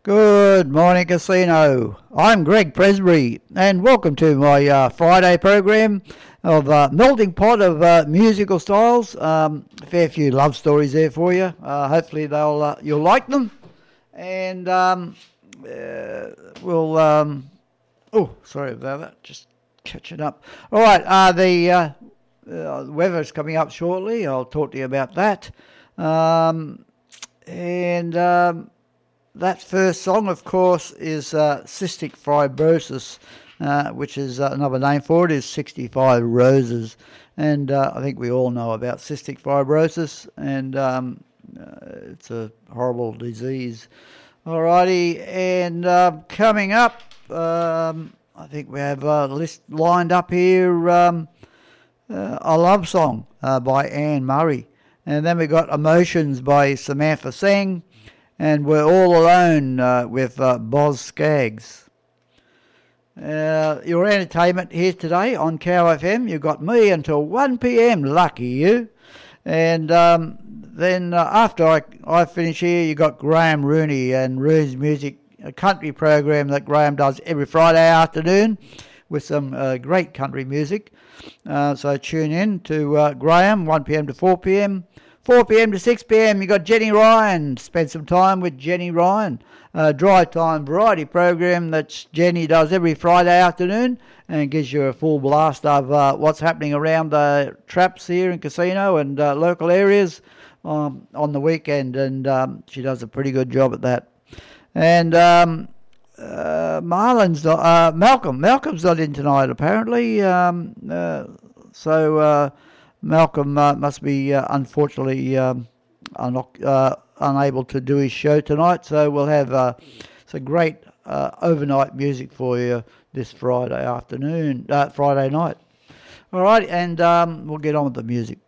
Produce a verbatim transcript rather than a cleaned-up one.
Good morning, Casino. I'm Greg Presbury, and welcome to my uh, Friday program of uh, melting pot of uh, musical styles. Um, a fair few love stories there for you. Uh, hopefully, they'll uh, you'll like them, and um, uh, we'll. Um, oh, sorry about that. Just catching up. All right. Uh, the uh, uh, weather's coming up shortly. I'll talk to you about that, um, and. Um, That first song, of course, is uh, Cystic Fibrosis, uh, which is uh, another name for it is sixty-five Roses. And uh, I think we all know about cystic fibrosis, and um, uh, it's a horrible disease. Alrighty, and uh, coming up, um, I think we have a list lined up here, um, uh, a love song uh, by Anne Murray. And then we got Emotions by Samantha Singh. And We're All Alone uh, with uh, Boz Scaggs. Uh, your entertainment here today on Cow F M. You've got me until one p.m. Lucky you. And um, then uh, after I, I finish here, you got Graham Rooney and Rooney's Music, a country program that Graham does every Friday afternoon with some uh, great country music. Uh, so tune in to uh, Graham, one p.m. to four p.m. four p.m. to six p.m. you got Jenny Ryan. Spend some time with Jenny Ryan. A drive time variety program that Jenny does every Friday afternoon and gives you a full blast of uh, what's happening around the traps here in Casino and uh, local areas um, on the weekend. And um, she does a pretty good job at that. And um, uh, Marlon's not, uh, Malcolm. Malcolm's not in tonight apparently. Um, uh, so... Uh, Malcolm uh, must be, uh, unfortunately, um, un- uh, unable to do his show tonight, so we'll have uh, some great uh, overnight music for you this Friday afternoon, uh, Friday night. All right, and um, we'll get on with the music.